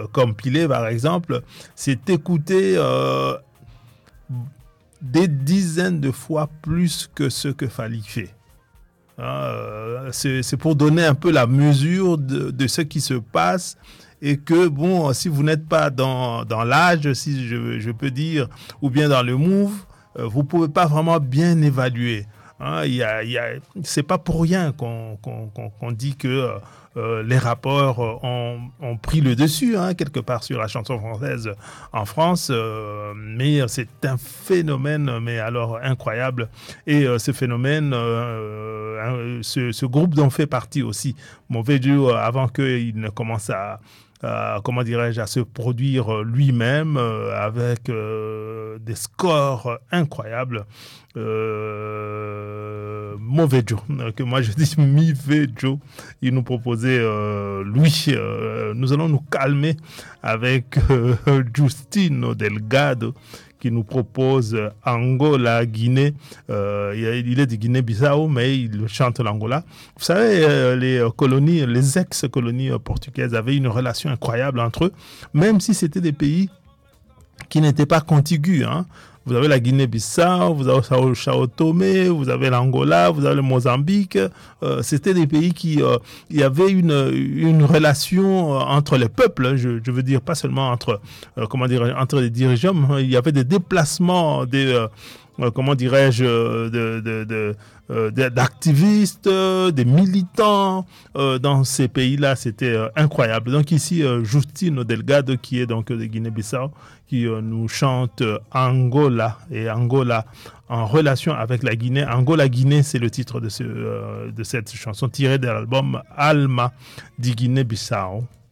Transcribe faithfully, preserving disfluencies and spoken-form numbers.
compilé, par exemple, c'est écouté euh, des dizaines de fois plus que ce que Fally fait. Euh, c'est, c'est pour donner un peu la mesure de, de ce qui se passe et que, bon, si vous n'êtes pas dans, dans l'âge, si je, je peux dire, ou bien dans le move, euh, vous ne pouvez pas vraiment bien évaluer. Hein, y a, y a, c'est pas pour rien qu'on, qu'on, qu'on, qu'on dit que euh, les rappeurs ont, ont pris le dessus, hein, quelque part sur la chanson française en France, euh, mais c'est un phénomène, mais alors incroyable. Et euh, ce phénomène, euh, ce, ce groupe dont fait partie aussi Mauvais Joe, avant qu'il ne commence à Euh, comment dirais-je, à se produire lui-même euh, avec euh, des scores incroyables. Euh, Mauvais Joe, que moi je dis Mivé Joe, il nous proposait euh, lui. Euh, nous allons nous calmer avec euh, Justino Delgado qui nous propose Angola, Guinée. Euh, il est de Guinée-Bissau, mais il chante l'Angola. Vous savez, euh, les colonies, les ex-colonies portugaises avaient une relation incroyable entre eux, même si c'était des pays qui n'étaient pas contigus, hein. Vous avez la Guinée-Bissau, vous avez Sao, Sao Tomé, vous avez l'Angola, vous avez le Mozambique. Euh, c'était des pays qui, euh, il y avait une une relation entre les peuples. Je, je veux dire pas seulement entre, euh, comment dire, entre les dirigeants. Il y avait des déplacements, des euh, comment dirais-je, de, de, de, de, d'activistes, des militants euh, dans ces pays-là. C'était euh, incroyable. Donc ici, euh, Justino Delgado, qui est donc de Guinée-Bissau, qui euh, nous chante Angola, et Angola en relation avec la Guinée. Angola Guinée, c'est le titre de, ce, euh, de cette chanson tirée de l'album Alma di Guinée-Bissau.